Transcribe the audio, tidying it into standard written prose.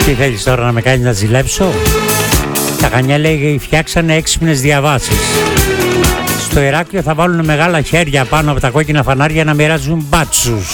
Τι θέλεις τώρα να με κάνεις να ζηλέψω? Τα Χανιά λέει φτιάξανε έξυπνες διαβάσεις. Στο Ηράκλειο θα βάλουν μεγάλα χέρια πάνω από τα κόκκινα φανάρια να μοιράζουν μπάτσους.